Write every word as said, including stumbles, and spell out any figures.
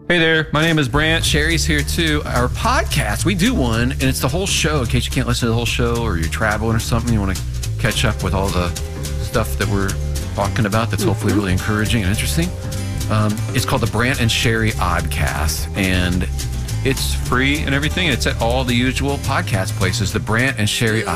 Hey there, my name is Brant. Sherry's here too. Our podcast, we do one, and it's the whole show. In case you can't listen to the whole show or you're traveling or something, you want to catch up with all the stuff that we're talking about that's mm-hmm. hopefully really encouraging and interesting. Um, it's called the Brant and Sherry Oddcast, and it's free and everything. It's at all the usual podcast places, the Brant and Sherry Oddcast.